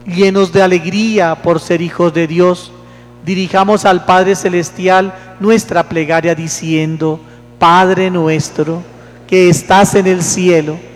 Llenos de alegría por ser hijos de Dios, dirijamos al Padre Celestial nuestra plegaria diciendo: Padre nuestro, que estás en el cielo,